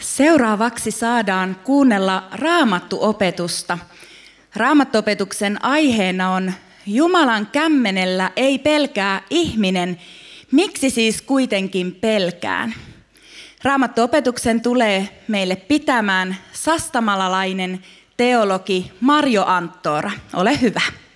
Seuraavaksi saadaan kuunnella raamattuopetusta. Raamattuopetuksen aiheena on Jumalan kämmenellä ei pelkää ihminen. Miksi siis kuitenkin pelkään? Raamattuopetuksen tulee meille pitämään sastamalalainen teologi Marjo Anttora. Ole hyvä.